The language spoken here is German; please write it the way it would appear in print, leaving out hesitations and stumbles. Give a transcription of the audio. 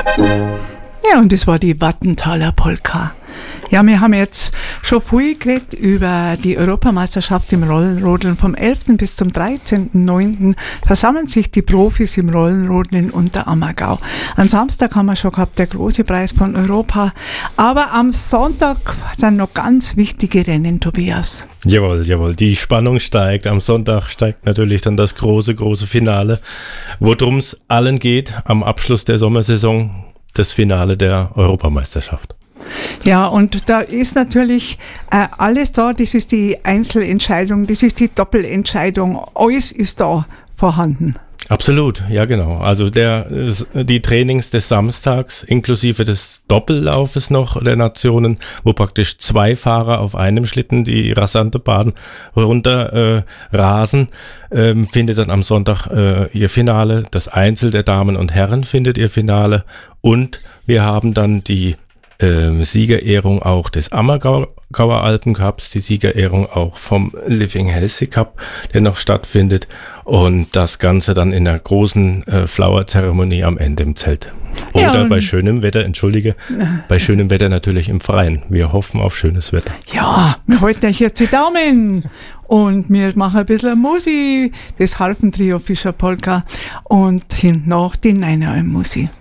Ja, und das war die Wattenthaler Polka. Ja, wir haben jetzt schon viel geredet über die Europameisterschaft im Rollenrodeln. Vom 11. bis zum 13.09. versammeln sich die Profis im Rollenrodeln in Unterammergau. Am Samstag haben wir schon gehabt, der große Preis von Europa. Aber am Sonntag sind noch ganz wichtige Rennen, Tobias. Jawohl, die Spannung steigt. Am Sonntag steigt natürlich dann das große Finale, worum es allen geht am Abschluss der Sommersaison, das Finale der Europameisterschaft. Ja, und da ist natürlich alles da, das ist die Einzelentscheidung, das ist die Doppelentscheidung, alles ist da vorhanden. Absolut, ja genau. Also die Trainings des Samstags inklusive des Doppellaufes noch der Nationen, wo praktisch 2 Fahrer auf einem Schlitten die rasante Bahn runter rasen, findet dann am Sonntag ihr Finale. Das Einzel der Damen und Herren findet ihr Finale und wir haben dann die Siegerehrung auch des Ammergauer Alpencups, die Siegerehrung auch vom Living Healthy Cup, der noch stattfindet und das Ganze dann in einer großen Flower-Zeremonie am Ende im Zelt. Oder bei schönem Wetter, bei schönem Wetter natürlich im Freien. Wir hoffen auf schönes Wetter. Ja, wir halten euch jetzt die Daumen und wir machen ein bisschen Musik, das Harfentrio Fischer Polka und hinten noch die Neinalm Musik.